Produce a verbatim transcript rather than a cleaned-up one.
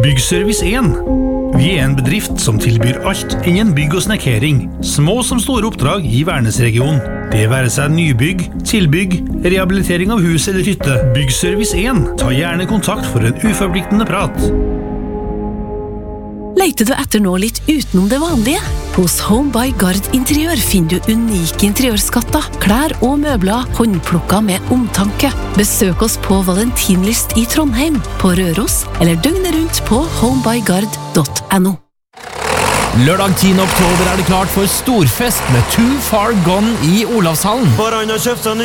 Byggservice en. Vi er en bedrift som tilbyr alt innen bygg og snekkering, små som store oppdrag i Værnesregionen. Det være seg nybygg, tilbygg, rehabilitering av hus eller hytte. Byggservice en. Ta gjerne kontakt for en uforpliktende prat. Leiter du etter noe litt utenom det vanlige? Hos Home by Gard Interiør finner du unike interiørskatter, klær og møbler, håndplukket med omtanke. Besøk oss på Valentinlyst i Trondheim, på Røros, eller døgnet rundt på homebygard punktum no. Lørdag tiende oktober er det klart for storfest med Too Far Gone i Olavshallen. Bare han har kjøpt seg ny